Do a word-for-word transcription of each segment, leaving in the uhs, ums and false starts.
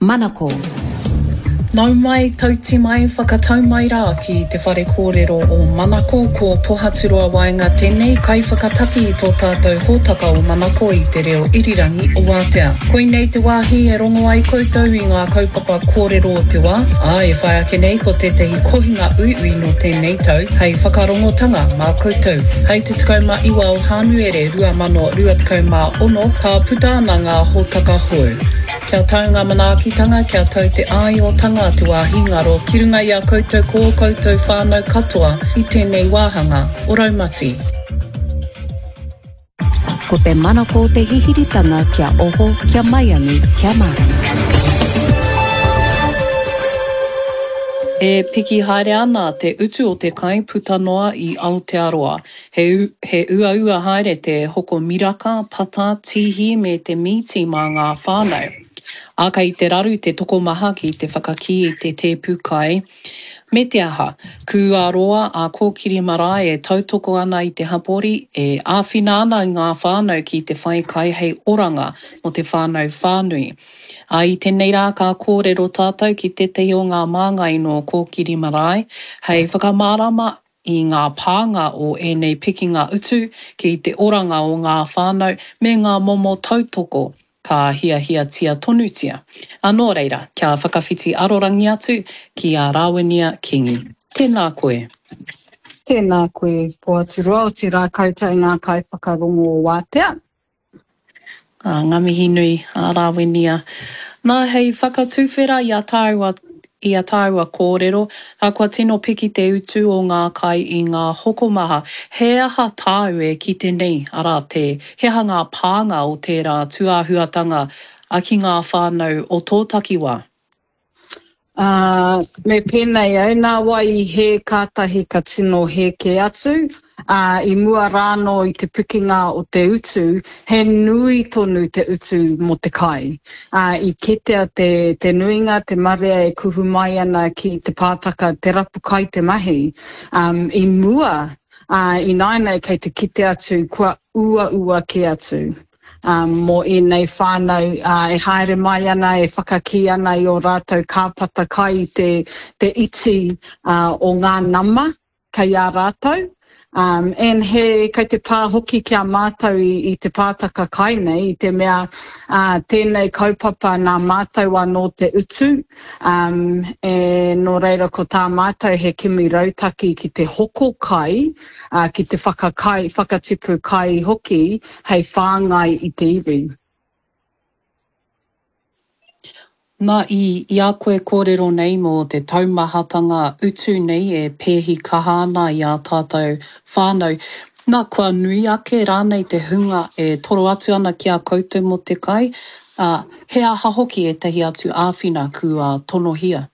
Manako. Nau mai, tauti mai, whakatau mai rā ki te whare kōrero o Manako ko Pohatirua Waenga tēnei kai whakataki i tō tātou hōtaka o Manako i te reo irirangi o Wātea. Koinei te wāhi e rongo ai koutou i ngā kaupapa kōrero o te wā, a e whai ake nei ko tētahi kohinga uiui no tēnei tau, hei whakarongotanga mā koutou. Hei te tukau ma iwa o Hānuere rua mano rua tukau mā ono, ka puta ana ngā hōtaka hou. Kia tau ngā manaakitanga, kia tau te aiotanga te wāhi ngaro, ki runga i a koutou ko koutou whānau katoa i tēnei wāhanga o Raumati. Ko te Manako te hihiritanga kia oho, kia maiangi, kia marama. E piki haere ana te utu o te kai puta noa i Aotearoa. He, he ua ua haere te hoko miraka, pata, tihi me te miti mā ngā whānau. Aka i te raru te tokomaha ki te whakaki i te te pukai. Me te aha, kua roa a kōkiri marae e tautoko ana i te hapori, e āwhina ana i ngā whānau ki te whaikai hei oranga mo te whānau whānui. A i tēnei rā ka kōrero tātou ki te te o ngā māngai no kōkiri marae, hei whakamārama i ngā pānga o ēnei pikinga utu ki te oranga o ngā whānau me ngā momo tautoko. Ka hia hia tia tonutia. Anō reira, kia whakawhiti arorangi atu ki a Rawenia Kingi. Tēnā koe. Tēnā koe, Pohatirua o te rā kautai ngā kai whakarongo o Wātea. Uh, ngā mihi nui a Rawenia. Nā hei whakatuwhera i a tāua i a tāua kōrero, a kua tino piki te utu o ngā kai i ngā hokomaha. He aha tāu e ki te nei, ara te heha ngā pānga o tērā tuāhuatanga a ki ngā whānau o tō takiwā. Uh, me pēnei au, nā wai i he kātahi ka tino he ke atu, uh, i mua rāno i te pikinga o te utu, he nui tonu te utu mo te kai. Uh, I ketea te, te nuinga, te marea e kuhu mai ana ki te pātaka, te rapu kai te mahi. Um, I mua, uh, i nainei kei te kite atu, kua ua ua ke atu. Um, mo i nei whānau uh, e haere mai ana, e whakaki ana i o rātou kāpata kai te, te iti uh, o ngā nama kei a rātou. Um, en he, kei te pā hoki kia mātou i, i te pātaka kai nei, i te mea uh, tēnei kaupapa nā mātou anō te utu. Um, e no reira ko tā mātou he kimi rautaki ki te hoko kai, uh, ki te whakakai, whakatipu kai hoki, hei whāngai i te iwi. Nā i, i a koe kōrero nei mo te taumahatanga utu nei e pēhi kaha ana i a tātou whānau. Nā kua nui ake rānei te hunga e toro atu ana ki a koutou mo te kai. Uh, he aha hoki e tehi atu āwhina kua tonohia?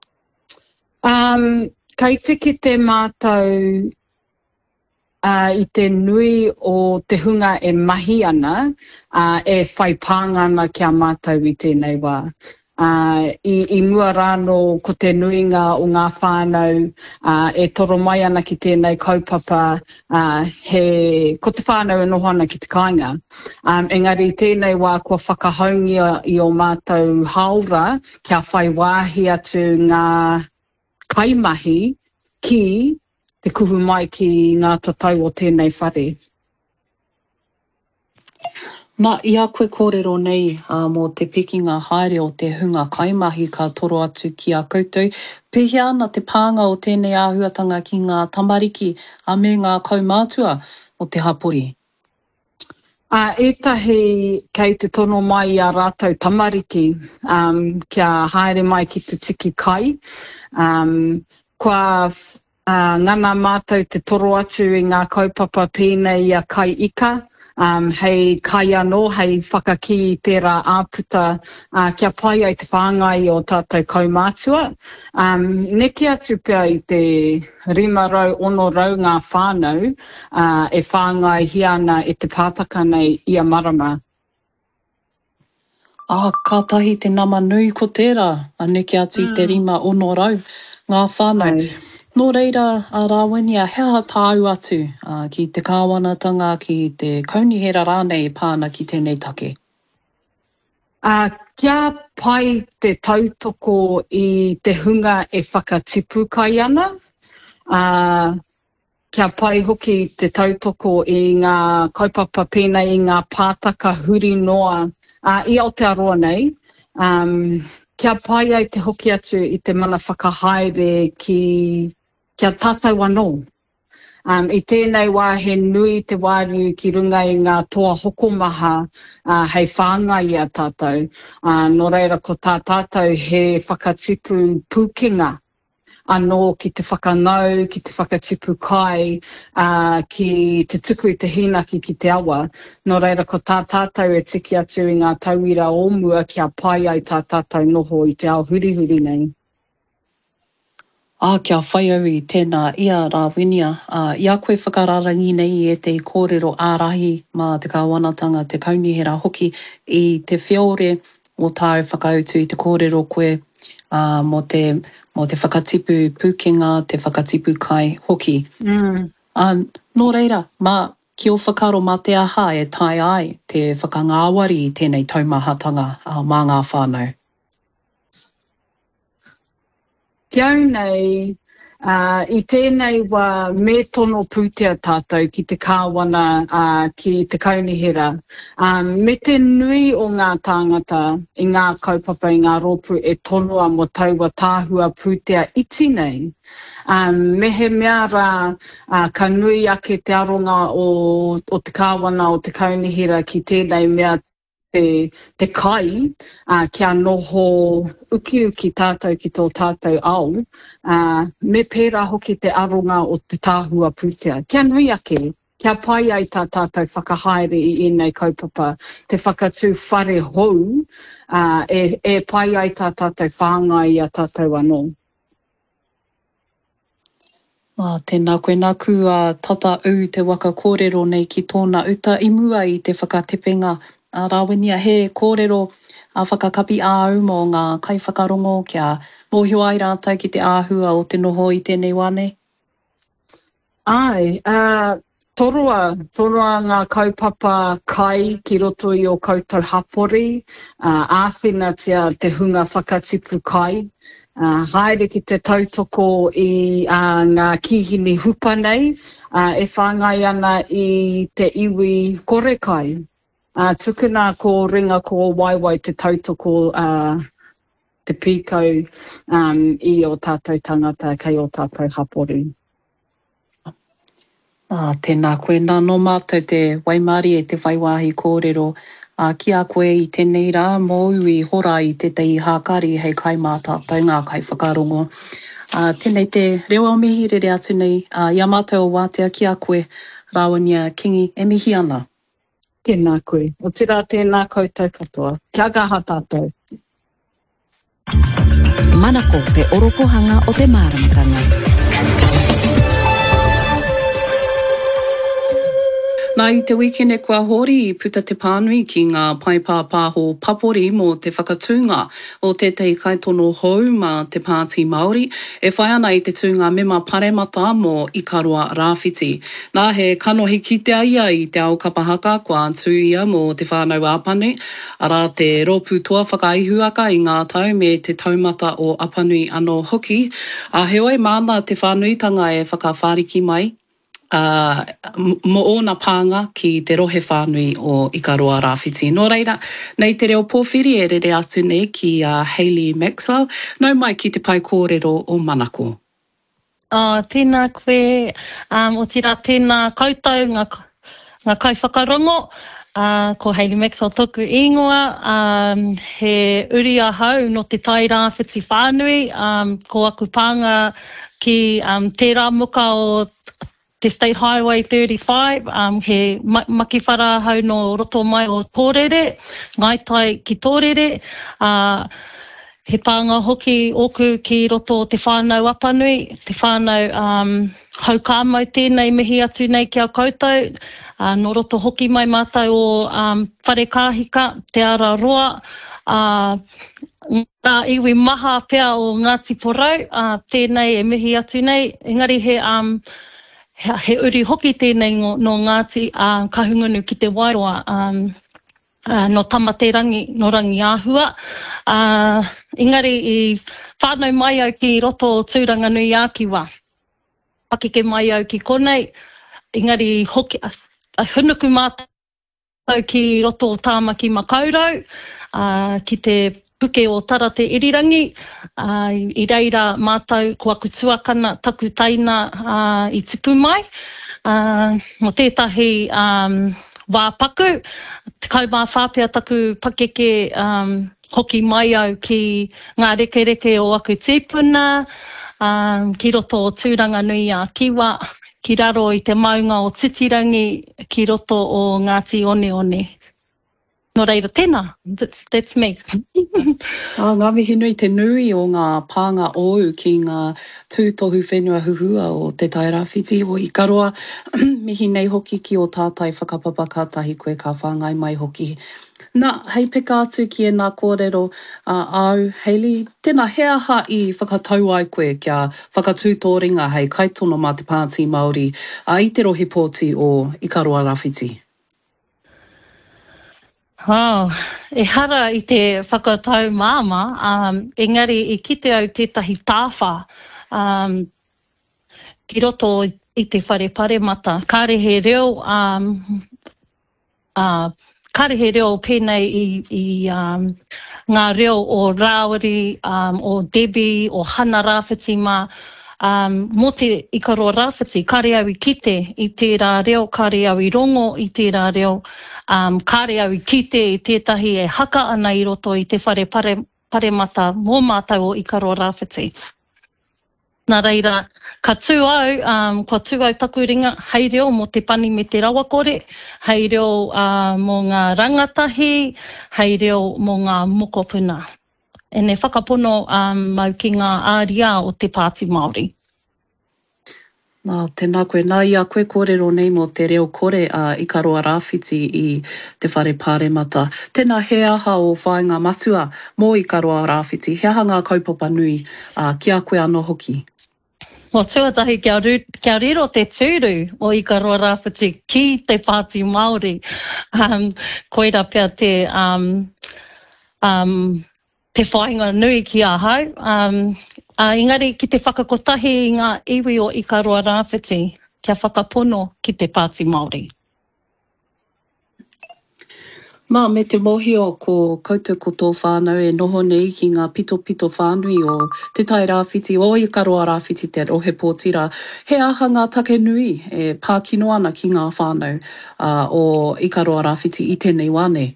Um, kei tiki te mātou uh, i te nui o te hunga e mahi ana, uh, e whai pāngana kia mātou i tēnei wā. Uh, i, I mua rāno ko te nuinga o ngā whānau uh, e toro mai ana ki tēnei kaupapa uh, he, ko te whānau e noho ana ki te kāinga. Um, engari tēnei wā kua whakahaungia i o mātou haora kia whai wāhi atu ngā kaimahi ki te kuhu mai ki ngā tatau o tēnei whare. Nā, i a koe kōrero nei uh, mō te pikinga haere o te hunga kaimahi ka toro atu ki a koutou. Pehea ana te pānga o tēnei āhuatanga ki ngā tamariki a me ngā kaumātua o te hapori. Uh, etahi kei te tono mai a rātou tamariki um, kia haere mai ki te tiki kai. Um, kua uh, ngana mātou te toro atu i ngā kaupapa pēnei a kai ika. Um, hei kai anō, hei whakaki i tērā āputa uh, kia pai ai te whāngai o tātou kaumātua. Um, neki atu pia i te rima rau, ono rau ngā whānau uh, e whāngai hiana e te pātaka nei i a marama. Ah, kātahi te nama nui ko tērā, a neki atu i te rima ono rau ngā whānau. Ai. Nō reira, a Rawenia, hea tāu atu uh, ki te kāwanatanga, ki te kaunihera rānei pāna ki tēnei take? Uh, kia pai te tautoko i te hunga e whakatipu kai ana. Uh, kia pai hoki te tautoko i ngā kaupapa pēnei i ngā pātaka huri noa uh, i Aotearoa nei. Um, kia pai ai te hoki atu i te mana whakahaere ki kia tātou anō. Um, I tēnei wā he nui te wāriu ki runga i ngā toa hokomaha uh, hei whānga i a tātou. Uh, nō reira ko tā tātou he whakatipu pūkenga anō ki te whakanau, ki te whakatipu kai, uh, ki te tuku i te hinaki ki te awa. Nō reira ko tā tātou e tiki atu i ngā tauira o mua kia pai ai tā tātou noho i te ao huri huri nei. Ah, kia whai au i tēnā ia rāwinia. Uh, ia koe whakararangi nei e te kōrero ārahi mā te kāwanatanga, te kaunihera hoki i te whiore o tāu whakautu i te kōrero koe uh, mo, te, mo te whakatipu pūkenga, te whakatipu kai hoki. Mm. Uh, nō reira, mā ki o whakaro mā te aha e tai ai te whakangāwari i tēnei taumahatanga uh, mā ngā whānau. Kia nei, uh, i tēnei wā me tono pūtea tātou ki te kāwana uh, ki te kaunihera. Um, me te nui o ngā tāngata i ngā kaupapa i ngā rōpu e tonua mo taua tāhua pūtea iti nei. Um, me he mea rā uh, ka nui ake te aronga o, o te kāwana o te kaunihera ki tēnei mea Te, te kai, uh, kia noho uki uki tātou ki tō tātou au, uh, me pērā hoki te aronga o te tāhua pūtea. Kia nui ake, kia pai ai tā tātou whakahaere i ēnei kaupapa, te whakatū whare hou, uh, e, e pai ai tā tātou whānga i a tātou anō. Ah, tēnā koe nā kua tata au te waka kōrero nei ki tōna uta i mua i te whakatepenga. A rāwinia he kōrero a whakakapi āu mō ngā kai whakarongo kia mōhio ai rātou ki te āhua o te noho i tēnei wane? Ai, uh, toroa, toroa ngā kaupapa kai ki roto i o koutou hapori, uh, āwhina tia te hunga whakatipu kai, uh, haere ki te tautoko i uh, ngā kihini hupa nei, uh, e whāngai ana i te iwi kore kai. Uh, tukuna ko ringa ko waiwai te tautoko uh, te pīkau um, i o tātou tangata kei o tātou hapori. Ah, tēnā koe nā no mātou te waimari e te waiwahi kōrero. Uh, ki a koe i tēnei rā mōu i hora i te tei hākari hei kai mā tātou ngā kai whakarongo. Uh, tēnei te reo mihi rere atu nei, uh, ia mātou o wātea ki a koe Rāwania Kingi e mihi ana. Tēnā koe. O tira tēnā koutou katoa. Kia kaha tātou. Manako te orokohanga o te māramatanga. Nā i te weekend e kua hori i puta te pānui ki ngā paipāpāho papori mō te whakatūnga o tētai kaitono hou mā te pāti Māori e whai ana i te tūnga mema paremata mō Ikaroa Rāwhiti. Nā he kanohi kitea ia i te ao kapahaka kua atu ia mō te whānau āpanu, arā te rōpū toa whakaihuaka i ngā tau me te taumata o apanui anō hoki. A heoi māna te whānuitanga e whakawhāriki mai. Uh, mo ona pānga ki te rohe whānui o Ikaroa Rāwhiti. Nō reira, nei te reo pōwhiri e rere atu nei ki uh, Hayley Maxwell, nau mai ki te pai kōrero o Manako. Uh, tēnā koe, um, o tira tēnā koutou ngā, ngā kai whakarongo, uh, ko Hayley Maxwell toku ingoa, um, he uri ahau no te tai Rāwhiti whānui, um, ko aku pānga ki um, tērā muka o te State Highway thirty-five, um, he ma maki whara hau no roto mai o Tōrere, ngaitai ki Tōrere, uh, he pānga hoki oku ki roto o te whānau apanui, te whānau um, hau kāmau tēnei mihi atu nei kia koutou, uh, no roto hoki mai mātou o um, whare kāhika, te ara roa, uh, ngā iwi maha pea o Ngāti Porou, uh, tēnei e mihi atu nei, engari he... Um, He, he uri hoki tēnei no, no Ngāti uh, kahungunu ki te Wairoa. Um, uh, no tamaterangi, no rangi āhua. Uh, engari i whānau mai au ki roto o tūranga nui ākiwa. Pakeke mai au ki konei, engari hoki, a, a hunuku mātou ki roto o tāmaki makaurau, uh, ki te puke o tara te irirangi, uh, i reira mātou kua kutuakana taku taina uh, i tipu mai. Uh, mo tētahi um, wāpaku, kau mā whāpea taku pakeke um, hoki mai au ki ngā reke reke o aku tīpuna, um, ki roto o tūranga nui a kiwa, ki raro i te maunga o titirangi, ki roto o Ngāti One One. No reira, tēnā. That's, that's me. Ah, ngā mihi nui te nui o ngā pānga ou ki ngā tūtohu whenua huhua o te tairawhiti o Ikaroa. Mihi nei hoki ki o tātai whakapapa kātahi koe ka whāngai mai hoki. Nā, hei peka atu ki e nā kōrero uh, au, Hayley, tēnā he aha i whakatau ai koe kia whakatūtōringa hei kaitono mā te Pāti Māori uh, i te rohe pōti o Ikaroa Rāwhiti. Oh, e hara i te whakatau māma, um, engari i kite au tētahi tāwha, um, ki roto i te whare pare mata. Kārehe reo, um, uh, kārehe reo pēnei i, i um, ngā reo o Rāwari, um, o Debbie, o Hana Rāwhiti mā, Um, mo te Ikaroa Rāwhiti, kāre au i kite i tērā reo, kāre au i rongo i tērā reo, um, kāre au i kite i tētahi e haka ana i roto i te whare pare, pare mata mō mātou o Ikaroa Rāwhiti. Nā reira, ka tū au, um, kua tū au taku ringa, hei reo mo te pani me te rawakore, hei reo uh, mo ngā rangatahi, hei reo mo ngā mokopuna. E ne whakapono um, mau ki ngā āria o te Pāti Māori. Nā, tēnā koe. Nā ia koe kōrero nei mo te reo kore a uh, Ikaroa Rāwhiti i te whare pāremata. Tēnā he aha o whāinga matua mō Ikaroa Rāwhiti. He aha ngā kaupapa nui uh, ki a koe anō hoki. Mo tuatahi kia, ru, kia riro te tūru o Ikaroa Rāwhiti ki te Pāti Māori. Um, koera pia te... Um, um, te whainga nui ki a hau. Um, uh, engari, ki te whakakotahi i ngā iwi o Ikaroa Rāwhiti, kia whakapono ki te Pāti Māori. Mā, me te mohio ko koutou koto whānau e noho nei ki ngā pito pito whānui o te tai Rāwhiti o Ikaroa Rāwhiti te rohe pōtira. He aha ngā take nui e pākino ana ki ngā whānau uh, o Ikaroa Rāwhiti i tēnei wane.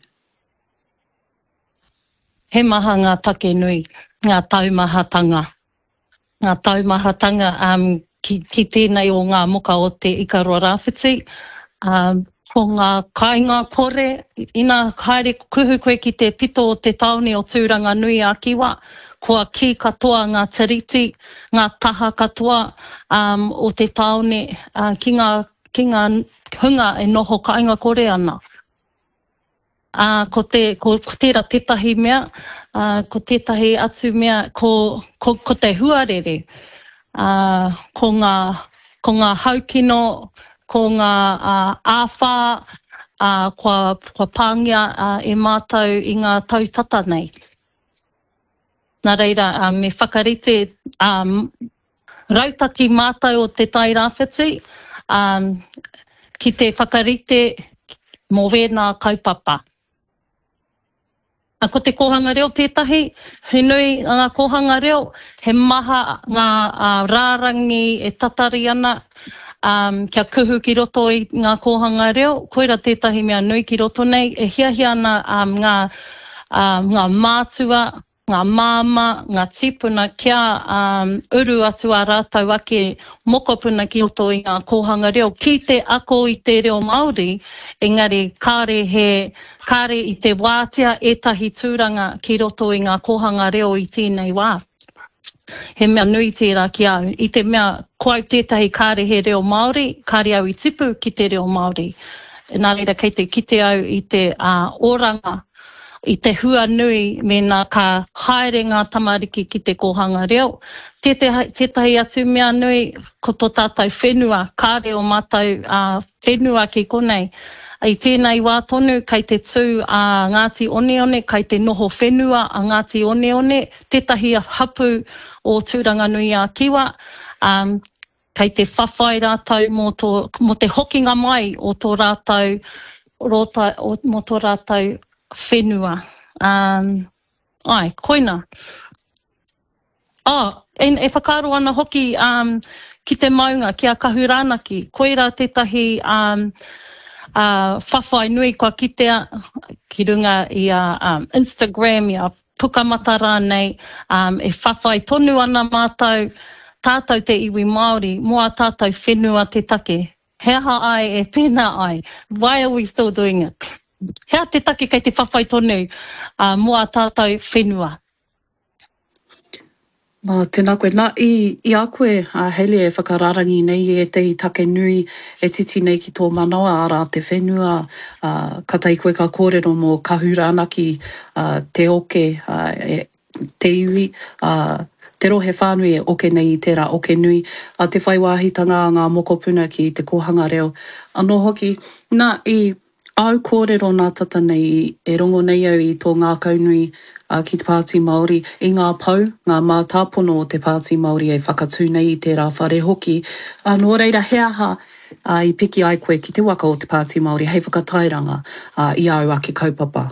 He maha ngā take nui, ngā taumahatanga. Ngā taumahatanga um, ki, ki tēnei o ngā moka o te Ikaroa Rāwhiti. Um, ko ngā kāinga kore, ina haere kuhu koe ki te pito o te taone o tūranga nui a kiwa. Kua ki katoa ngā tiriti, ngā taha katoa um, o te taone, uh, ki, ngā, ki ngā hunga e noho kāinga kore ana. Uh, ko, te, ko, ko tērā tētahi mea, uh, ko tētahi atu mea, ko, ko, ko te huarere, uh, ko, ngā, ko ngā haukino, ko ngā uh, āwha, uh, kua, kua pāngia uh, e mātou i ngā tautata nei. Nā reira, uh, me whakarite um, rautaki mātou o te tai Rāwhiti, um, ki te whakarite mō wēnā kaupapa. A ko te kohanga reo tētahi, he nui ngā kohanga reo, he maha ngā uh, rārangi e tatari ana, um, kia kuhu ki roto i ngā kohanga reo, koira tētahi mea nui ki roto nei, e hiahia ana um, ngā, uh, ngā mātua, ngā māma, ngā tipuna kia um, uru atu a rātau ake mokopuna ki roto i ngā kohanga reo. Ki te ako i te reo Māori, engari kāre he, kāre i te wātea etahi tūranga ki roto i ngā kohanga reo i tēnei wā. He mea nui tērā ki au. I te mea koau tētahi kāre he reo Māori, kāre au i tipu ki te reo Māori. Nā reira kei te kite au i te uh, oranga, i te hua nui me nā ka haere ngā tamariki ki te kohanga reo. Tētahi atu mea nui ko tō tātou whenua, kāre o mātou uh, whenua ki konei. I tēnei wā tonu, kei te tū a Ngāti Oneone, kei te noho whenua a Ngāti Oneone, tētahi hapu o Tūranganui a Kiwa, um, kei te whawhai rātau mō, tō, mō te hokinga mai o tō rātau, rota, o, mō tō rātau whenua. Um, ai, koina. Oh, e, e whakaro ana hoki um, ki te maunga, ki a Kahuranaki, koira tētahi um, Uh, whawhai nui kua kitea ki runga i a um, Instagram, i a pukamata rānei, um, e whawhai tonu ana mātou, tātou te iwi Māori, mua tātou whenua te take. He aha ai e pēnā ai. Why are we still doing it? Hea te take kei te whawhai tonu, uh, mua tātou whenua. Mā, tēnā koe. Nā, i, i a koe, uh, Hayley e whakararangi nei e te i take nui e titi nei ki tō manawa ara te whenua. Uh, ka tai koe ka kōrero mō Kahuranaki, uh, te oke, uh, e, te iwi, uh, te rohe whānui e oke nei i tērā oke nui. Uh, te whaiwāhitanga ngā mokopuna ki te kohanga reo. Anō hoki, nā, i au kōrero nā tata nei e rongo nei au i tō ngā kaunui uh, ki te Pāti Māori, i ngā pau, ngā mātāpono o te Pāti Māori e whakatū nei i tērā whare hoki. Uh, nō reira he aha uh, i piki ai koe ki te waka o te Pāti Māori, hei whakatairanga uh, i au ake kaupapa.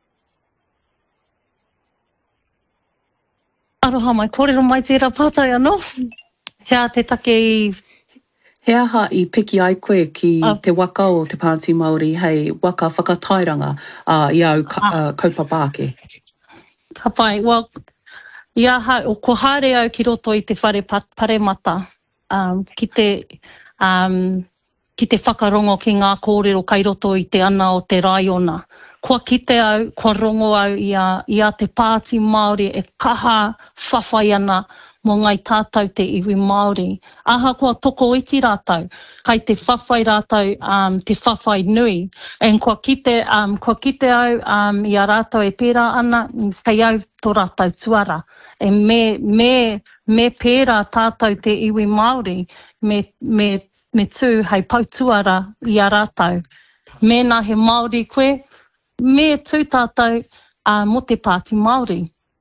Aroha mai, kōrero mai tērā pātai anō. Hea te take i He aha i piki ai koe ki uh, te waka o te Pāti Māori, hei waka whakatairanga uh, i au ka, uh, kaupapa ake. Ka pai, well, i aha, o ko haere au ki roto i te whare paremata, um, ki te, um, ki te whakarongo ki ngā kōrero kai roto i te ana o te raiona. Kua kite au, kua rongo au i a, i a te Pāti Māori e kaha whawhai ana mō ngai tātou te iwi Māori. Aha kua toko iti rātou, kai te whawhai rātou, um, te whawhai nui. En kua kite, um, kua kite au um, i a rātou e pērā ana, kei au tō rātou tuara. E me, me, me pērā tātou te iwi Māori, me, me, me tū hei pautuara i a rātou. Mēnā he Māori koe, me tū tātou uh, mo te Pāti Māori.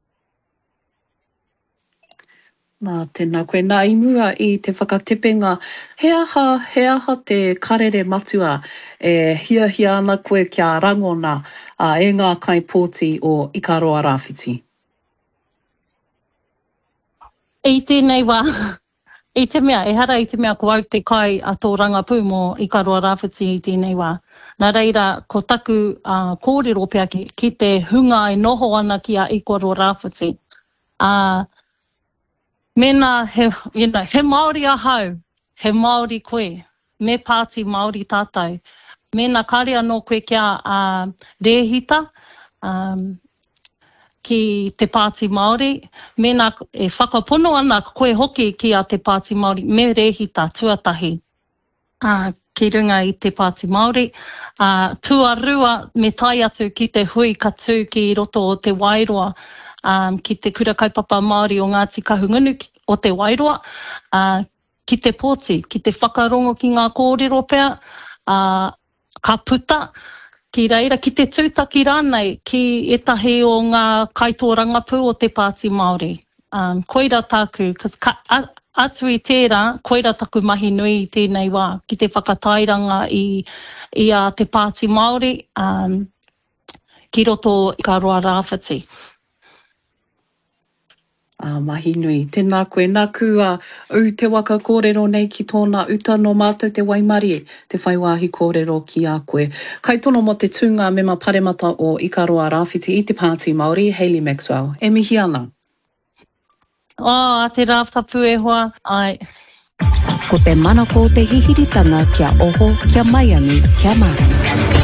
Nā, tēnā koe. Nā, i mua i te whakatepenga, he aha, he aha te karere matua e hia hia ana koe kia rangona uh, e ngā kai pōti o Ikaroa Rāwhiti. I tēnei wā, i te mea, e hara i te mea ko au te kai a tō rangapū mō Ikaroa Rāwhiti i tēnei wā. Nā reira, ko taku uh, kōrero pia ki, ki te hunga e noho ana ki a Ikaroa Rāwhiti. Uh, Mena, he, you know, he Māori ahau, he Māori koe, me Pāti Māori tātou. Mena kare anō koe kia uh, rehita um, ki te Pāti Māori. Mena e whakapono ana koe hoki ki a te Pāti Māori, me rehita tuatahi uh, ki runga i te Pāti Māori. Uh, tuarua me tai atu ki te hui katu ki roto o te Wairoa. Um, ki te kura kaupapa Māori o Ngāti Kahungunu o te Wairoa, uh, ki te pōti, ki te whakarongo ki ngā kōrero pea, uh, ka puta, ki reira, ki te tūtaki rānei, ki etahi o ngā kaitōrangapū o te Pāti Māori. Um, koira tāku, ka, a, atu i tērā, koira taku mahi nui i tēnei wā, ki te whakatairanga i, i a te Pāti Māori, um, ki roto Ikaroa Rāwhiti. Uh, mahi nui. Tēnā koe, nā kua au te waka kōrero nei ki tōna uta no mātou te waimari, te whaiwāhi kōrero ki a koe. Kai tono mo te tūnga mema paremata o Ikaroa Rāwhiti i te Pāti Māori, Hayley Maxwell. E mihi ana? Oh, a te rāwhapū e hoa, ai. Ko te mana ko te hihiritanga kia oho, kia maiangi, kia marama.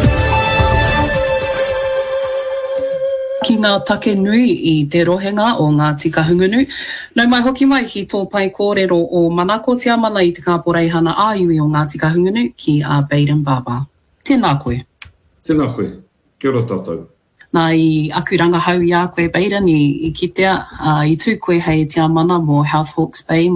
Ki ngā take nui i te rohenga o Ngāti Kahungunu. Nau mai hoki mai ki tō pai kōrero o Manako Te Amana i te kāporeihana āiwi o Ngāti Kahungunu ki a Baden Baba. Tēnā koe. Tēnā koe. Kia ora tātou. Nā i aku rangahau i a koe Baden i, i kitea uh, i tū koe hei Te Amana mō Health Hawke's Bay